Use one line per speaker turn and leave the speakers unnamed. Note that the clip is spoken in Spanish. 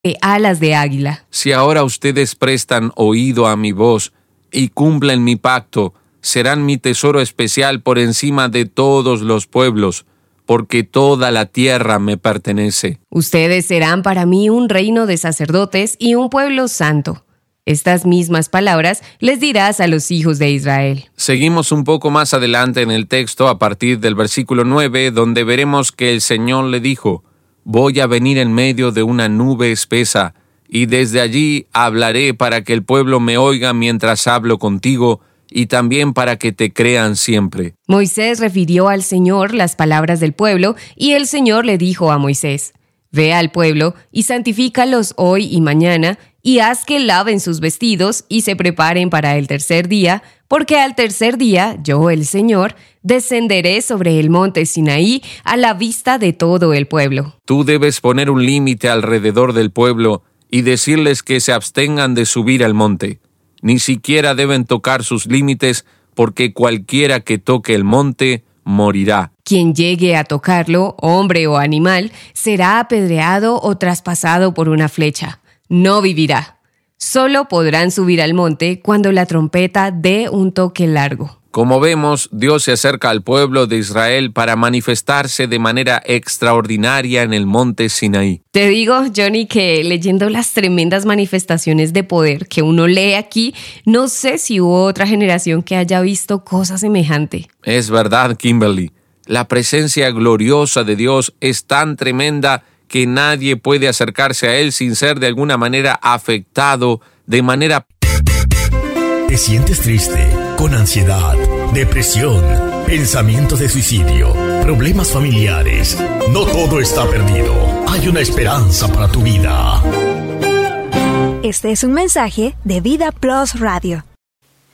de alas de águila.
Si ahora ustedes prestan oído a mi voz y cumplen mi pacto, serán mi tesoro especial por encima de todos los pueblos, porque toda la tierra me pertenece.
Ustedes serán para mí un reino de sacerdotes y un pueblo santo. Estas mismas palabras les dirás a los hijos de Israel.
Seguimos un poco más adelante en el texto a partir del versículo 9, donde veremos que el Señor le dijo: voy a venir en medio de una nube espesa, y desde allí hablaré para que el pueblo me oiga mientras hablo contigo, y también para que te crean siempre.
Moisés refirió al Señor las palabras del pueblo, y el Señor le dijo a Moisés: ve al pueblo y santifícalos hoy y mañana, y haz que laven sus vestidos y se preparen para el tercer día, porque al tercer día yo, el Señor, descenderé sobre el monte Sinaí a la vista de todo el pueblo.
Tú debes poner un límite alrededor del pueblo y decirles que se abstengan de subir al monte. Ni siquiera deben tocar sus límites, porque cualquiera que toque el monte morirá.
Quien llegue a tocarlo, hombre o animal, será apedreado o traspasado por una flecha. No vivirá. Solo podrán subir al monte cuando la trompeta dé un toque largo.
Como vemos, Dios se acerca al pueblo de Israel para manifestarse de manera extraordinaria en el monte Sinaí.
Te digo, Johnny, que leyendo las tremendas manifestaciones de poder que uno lee aquí, no sé si hubo otra generación que haya visto cosa semejante.
Es verdad, Kimberly. La presencia gloriosa de Dios es tan tremenda que nadie puede acercarse a Él sin ser de alguna manera afectado, de manera...
¿Te sientes triste, con ansiedad, depresión, pensamientos de suicidio, problemas familiares? No todo está perdido. Hay una esperanza para tu vida.
Este es un mensaje de Vida Plus Radio.